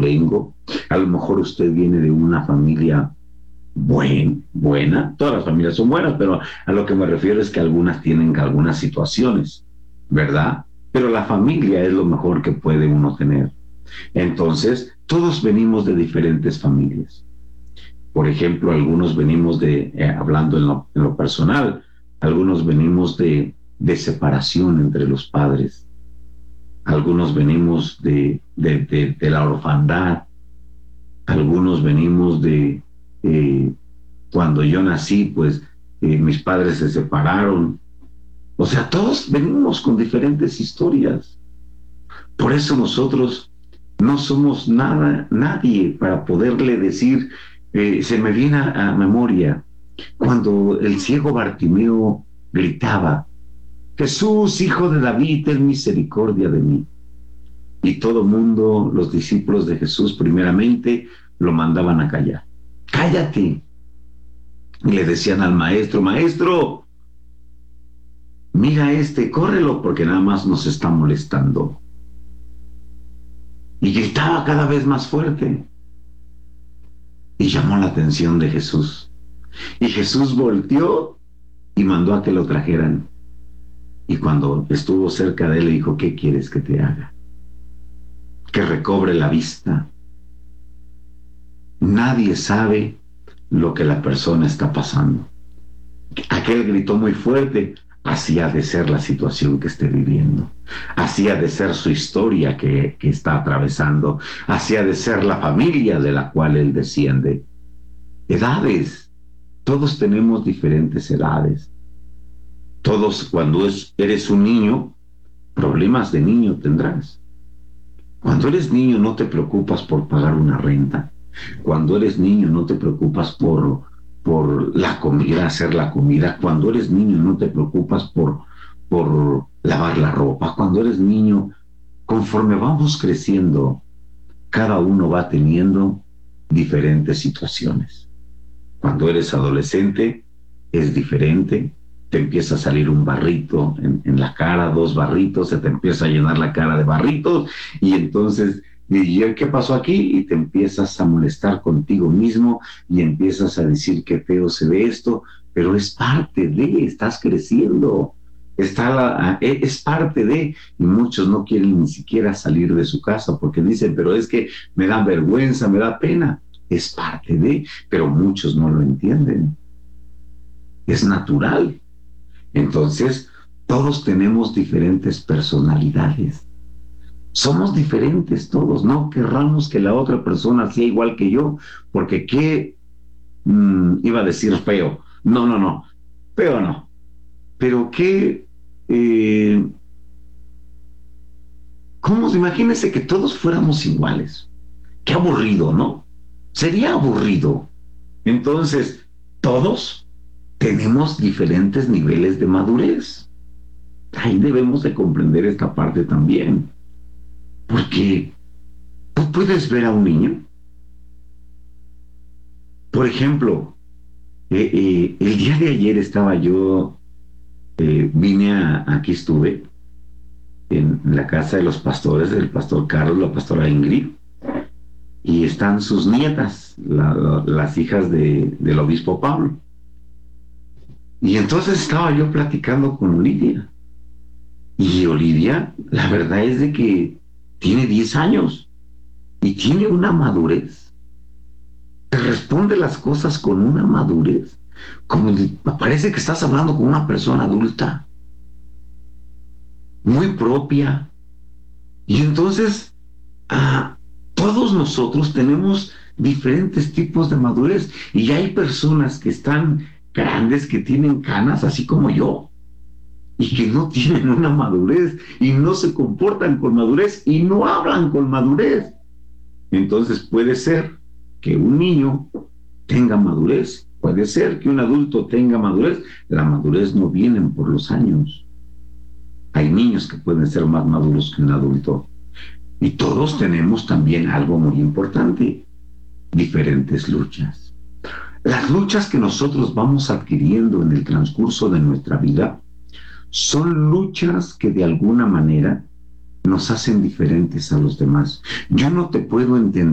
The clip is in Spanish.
vengo. A lo mejor usted viene de una familia buena, todas las familias son buenas, pero a lo que me refiero es que algunas tienen algunas situaciones, ¿verdad? Pero la familia es lo mejor que puede uno tener. Entonces, todos venimos de diferentes familias. Por ejemplo, algunos venimos hablando en lo personal, algunos venimos de separación entre los padres, algunos venimos de la orfandad, algunos venimos cuando yo nací, pues mis padres se separaron. O sea, todos venimos con diferentes historias. Por eso nosotros no somos nadie para poderle decir, se me viene a memoria cuando el ciego Bartimeo gritaba, Jesús, hijo de David, ten misericordia de mí. Y todo el mundo, los discípulos de Jesús primeramente, lo mandaban a callar. Cállate. Y le decían al maestro, maestro, mira córrelo porque nada más nos está molestando. Y gritaba cada vez más fuerte. Y llamó la atención de Jesús. Y Jesús volteó y mandó a que lo trajeran. Y cuando estuvo cerca de él, le dijo, ¿qué quieres que te haga? Que recobre la vista. Nadie sabe lo que la persona está pasando. Aquel gritó muy fuerte, así ha de ser la situación que esté viviendo, así ha de ser su historia que está atravesando, así ha de ser la familia de la cual él desciende. Edades, todos tenemos diferentes edades. Todos, cuando eres un niño, problemas de niño tendrás. Cuando eres niño no te preocupas por pagar una renta. Cuando eres niño no te preocupas por la comida, hacer la comida. Cuando eres niño no te preocupas por lavar la ropa. Cuando eres niño, conforme vamos creciendo, cada uno va teniendo diferentes situaciones. Cuando eres adolescente es diferente. Te empieza a salir un barrito en la cara, 2 barritos, se te empieza a llenar la cara de barritos y entonces, ¿y qué pasó aquí? Y te empiezas a molestar contigo mismo y empiezas a decir qué feo se ve esto, pero es parte estás creciendo, es parte y muchos no quieren ni siquiera salir de su casa porque dicen, pero es que me da vergüenza, me da pena, es parte pero muchos no lo entienden, es natural. Entonces, todos tenemos diferentes personalidades. Somos diferentes todos. No querramos que la otra persona sea igual que yo, porque iba a decir feo. No. Feo no. Pero ¿cómo? Imagínense que todos fuéramos iguales. Qué aburrido, ¿no? Sería aburrido. Entonces, todos tenemos diferentes niveles de madurez. Ahí debemos de comprender esta parte también. Porque tú puedes ver a un niño. Por ejemplo, el día de ayer estaba yo, aquí estuve, en la casa de los pastores, del pastor Carlos, la pastora Ingrid, y están sus nietas, las hijas del obispo Pablo. Y entonces estaba yo platicando con Olivia. Y Olivia, la verdad es de que tiene 10 años y tiene una madurez. Te responde las cosas con una madurez. Como parece que estás hablando con una persona adulta. Muy propia. Y entonces, todos nosotros tenemos diferentes tipos de madurez. Y hay personas que están grandes, que tienen canas, así como yo, y que no tienen una madurez, y no se comportan con madurez, y no hablan con madurez. Entonces puede ser que un niño tenga madurez, puede ser que un adulto tenga madurez. La madurez no viene por los años. Hay niños que pueden ser más maduros que un adulto. Y todos tenemos también algo muy importante, diferentes luchas. Las luchas que nosotros vamos adquiriendo en el transcurso de nuestra vida son luchas que de alguna manera nos hacen diferentes a los demás. Yo no te puedo entender